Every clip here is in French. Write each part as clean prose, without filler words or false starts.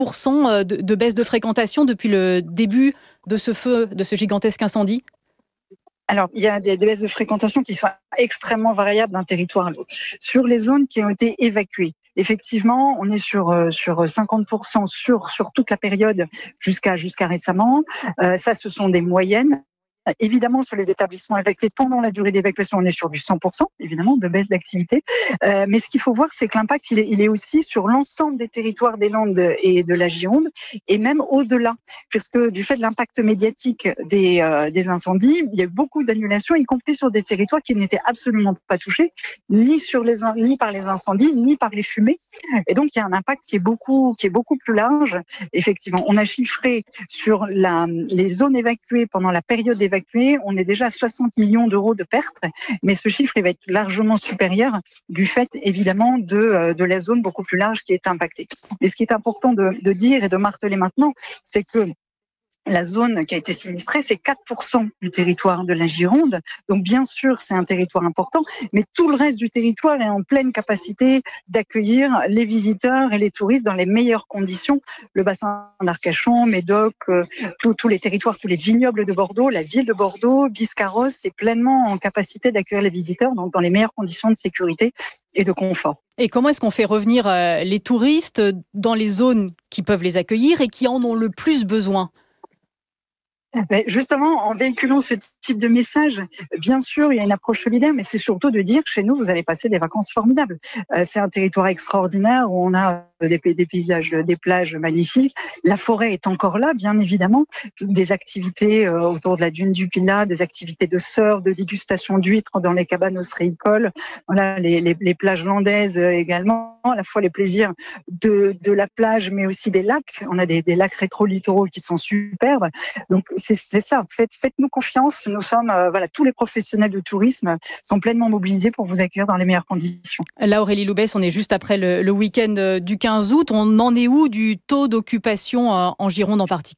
de baisse de fréquentation depuis le début de ce feu, de ce gigantesque incendie? Alors, il y a des baisses de fréquentation qui sont extrêmement variables d'un territoire à l'autre. Sur les zones qui ont été évacuées, effectivement, on est sur 50% sur toute la période jusqu'à récemment. Ça, ce sont des moyennes. Évidemment, sur les établissements évacués pendant la durée d'évacuation, on est sur du 100%, évidemment, de baisse d'activité. Mais ce qu'il faut voir, c'est que l'impact, il est aussi sur l'ensemble des territoires des Landes et de la Gironde, et même au-delà. Parce que du fait de l'impact médiatique des incendies, il y a eu beaucoup d'annulations, y compris sur des territoires qui n'étaient absolument pas touchés, ni par les incendies, ni par les fumées. Et donc, il y a un impact qui est beaucoup plus large. Effectivement, on a chiffré sur les zones évacuées pendant la période d'évacuation, on est déjà à 60 millions d'euros de pertes, mais ce chiffre il va être largement supérieur du fait évidemment de la zone beaucoup plus large qui est impactée. Et ce qui est important de dire et de marteler maintenant, c'est que la zone qui a été sinistrée, c'est 4% du territoire de la Gironde. Donc, bien sûr, c'est un territoire important, mais tout le reste du territoire est en pleine capacité d'accueillir les visiteurs et les touristes dans les meilleures conditions. Le bassin d'Arcachon, Médoc, tous les territoires, tous les vignobles de Bordeaux, la ville de Bordeaux, Biscarrosse, est pleinement en capacité d'accueillir les visiteurs donc dans les meilleures conditions de sécurité et de confort. Et comment est-ce qu'on fait revenir les touristes dans les zones qui peuvent les accueillir et qui en ont le plus besoin ? Mais justement, en véhiculant ce type de message, bien sûr, il y a une approche solidaire, mais c'est surtout de dire, chez nous, vous allez passer des vacances formidables. C'est un territoire extraordinaire où on a des paysages, des plages magnifiques. La forêt est encore là, bien évidemment. Des activités autour de la dune du Pilat, des activités de surf, de dégustation d'huîtres dans les cabanes ostréicoles. Voilà, les plages landaises également, à la fois les plaisirs de la plage, mais aussi des lacs. On a des lacs rétro-littoraux qui sont superbes. Donc, c'est ça. Faites-nous confiance. Nous sommes, tous les professionnels de tourisme sont pleinement mobilisés pour vous accueillir dans les meilleures conditions. Là, Aurélie Loubès, on est juste après le week-end du 15 août. On en est où du taux d'occupation en Gironde en particulier ?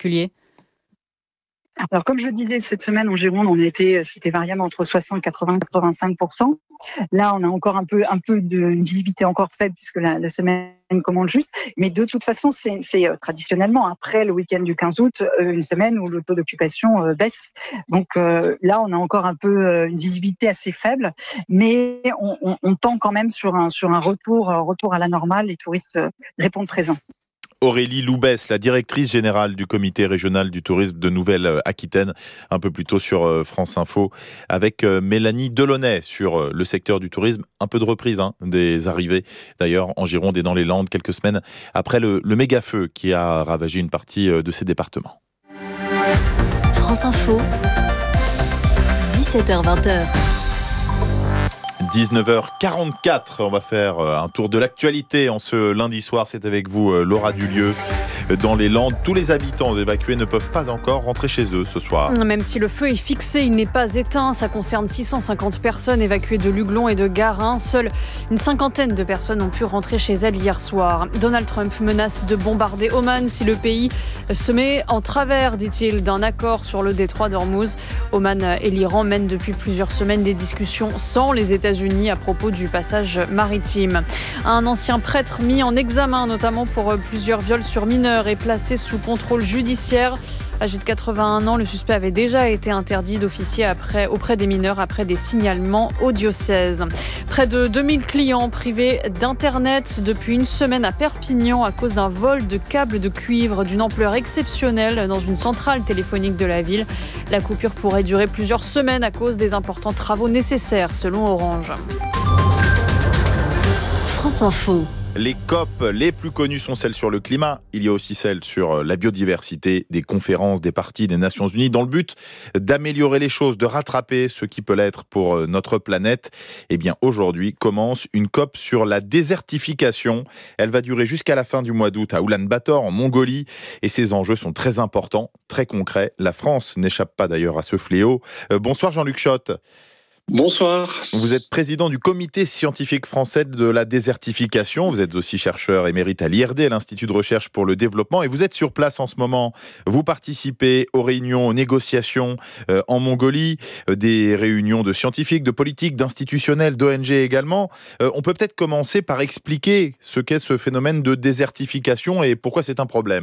Alors, comme je disais, cette semaine en Gironde, c'était variable entre 60, 80, 85%. Là, on a encore un peu une visibilité encore faible puisque la semaine commence juste. Mais de toute façon, c'est traditionnellement après le week-end du 15 août, une semaine où le taux d'occupation baisse. Donc là, on a encore un peu une visibilité assez faible, mais on tend quand même sur un retour à la normale. Les touristes répondent présents. Aurélie Loubès, la directrice générale du comité régional du tourisme de Nouvelle-Aquitaine, un peu plus tôt sur France Info, avec Mélanie Delaunay sur le secteur du tourisme. Un peu de reprise des arrivées, d'ailleurs, en Gironde et dans les Landes, quelques semaines après le méga-feu qui a ravagé une partie de ces départements. France Info, 17h-20h. 19h44, on va faire un tour de l'actualité en ce lundi soir. C'est avec vous Laura Dulieu. Dans les Landes, tous les habitants évacués ne peuvent pas encore rentrer chez eux ce soir. Même si le feu est fixé, il n'est pas éteint. Ça concerne 650 personnes évacuées de Luglon et de Garin. Seule une cinquantaine de personnes ont pu rentrer chez elles hier soir. Donald Trump menace de bombarder Oman si le pays se met en travers, dit-il, d'un accord sur le détroit d'Ormuz. Oman et l'Iran mènent depuis plusieurs semaines des discussions sans les États-Unis à propos du passage maritime. Un ancien prêtre mis en examen, notamment pour plusieurs viols sur mineurs, est placé sous contrôle judiciaire. Âgé de 81 ans, le suspect avait déjà été interdit d'officier auprès des mineurs après des signalements au diocèse. Près de 2000 clients privés d'Internet depuis une semaine à Perpignan à cause d'un vol de câbles de cuivre d'une ampleur exceptionnelle dans une centrale téléphonique de la ville. La coupure pourrait durer plusieurs semaines à cause des importants travaux nécessaires selon Orange. France Info. Les COP les plus connues sont celles sur le climat. Il y a aussi celles sur la biodiversité, des conférences, des parties des Nations Unies, dans le but d'améliorer les choses, de rattraper ce qui peut l'être pour notre planète. Eh bien, aujourd'hui commence une COP sur la désertification. Elle va durer jusqu'à la fin du mois d'août à Oulan-Bator, en Mongolie. Et ces enjeux sont très importants, très concrets. La France n'échappe pas d'ailleurs à ce fléau. Bonsoir Jean-Luc Schott. Bonsoir. Vous êtes président du comité scientifique français de la désertification. Vous êtes aussi chercheur émérite à l'IRD, à l'Institut de recherche pour le développement. Et vous êtes sur place en ce moment. Vous participez aux réunions, aux négociations en Mongolie, des réunions de scientifiques, de politiques, d'institutionnels, d'ONG également. On peut peut-être commencer par expliquer ce qu'est ce phénomène de désertification et pourquoi c'est un problème.